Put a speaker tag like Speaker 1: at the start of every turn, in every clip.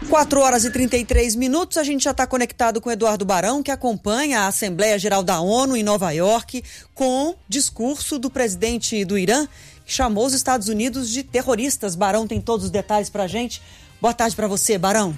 Speaker 1: 4h33, a gente já está conectado com Eduardo Barão, que acompanha a Assembleia Geral da ONU em Nova York, com discurso do presidente do Irã, que chamou os Estados Unidos de terroristas. Barão tem todos os detalhes para a gente. Boa tarde para você, Barão.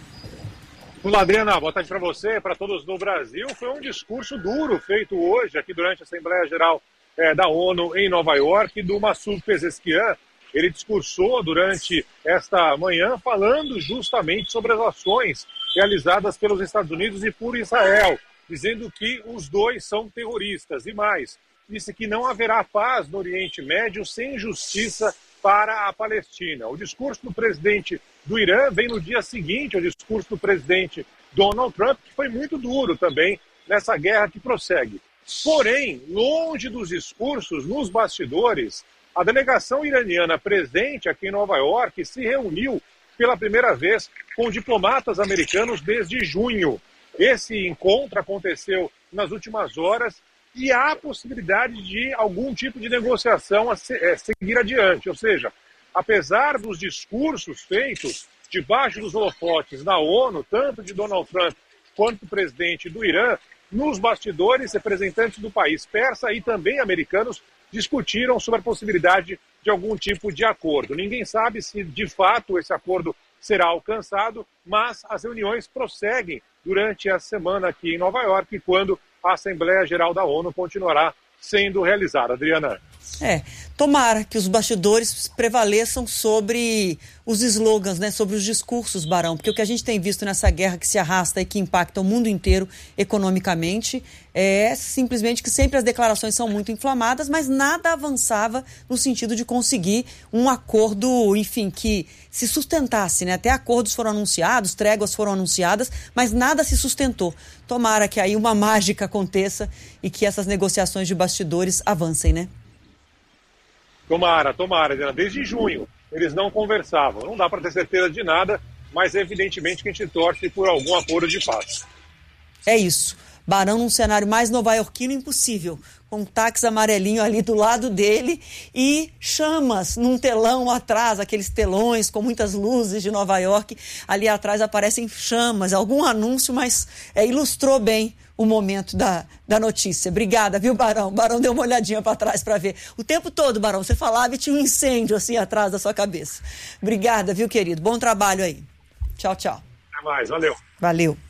Speaker 2: Olá, Adriana. Boa tarde para você, para todos no Brasil. Foi um discurso duro feito hoje aqui durante a Assembleia Geral da ONU em Nova York, do Massoud Pezeshkian. Ele discursou durante esta manhã falando justamente sobre as ações realizadas pelos Estados Unidos e por Israel, dizendo que os dois são terroristas. E mais, disse que não haverá paz no Oriente Médio sem justiça para a Palestina. O discurso do presidente do Irã vem no dia seguinte ao discurso do presidente Donald Trump, que foi muito duro também nessa guerra que prossegue. Porém, longe dos discursos, nos bastidores, a delegação iraniana presente aqui em Nova York se reuniu pela primeira vez com diplomatas americanos desde junho. Esse encontro aconteceu nas últimas horas e há a possibilidade de algum tipo de negociação a seguir adiante. Ou seja, apesar dos discursos feitos debaixo dos holofotes da ONU, tanto de Donald Trump quanto do presidente do Irã, nos bastidores, representantes do país persa e também americanos discutiram sobre a possibilidade de algum tipo de acordo. Ninguém sabe se de fato esse acordo será alcançado, mas as reuniões prosseguem durante a semana aqui em Nova York, quando a Assembleia Geral da ONU continuará sendo realizada. Adriana.
Speaker 1: Tomara que os bastidores prevaleçam sobre os slogans, né, sobre os discursos, Barão, porque o que a gente tem visto nessa guerra que se arrasta e que impacta o mundo inteiro economicamente é simplesmente que sempre as declarações são muito inflamadas, mas nada avançava no sentido de conseguir um acordo, enfim, que se sustentasse, né? Até acordos foram anunciados, tréguas foram anunciadas, mas nada se sustentou. Tomara que aí uma mágica aconteça e que essas negociações de bastidores avancem, né?
Speaker 2: Tomara, Adriana. Desde junho eles não conversavam. Não dá para ter certeza de nada, mas evidentemente que a gente torce por algum acordo de paz.
Speaker 1: É isso. Barão num cenário mais novaiorquino impossível, com um táxi amarelinho ali do lado dele e chamas num telão atrás, aqueles telões com muitas luzes de Nova York. Ali atrás aparecem chamas, algum anúncio, mas ilustrou bem o momento da notícia. Obrigada, viu, Barão? Barão deu uma olhadinha para trás para ver. O tempo todo, Barão, você falava e tinha um incêndio assim atrás da sua cabeça. Obrigada, viu, querido? Bom trabalho aí. Tchau, tchau.
Speaker 2: Até mais, valeu.
Speaker 1: Valeu.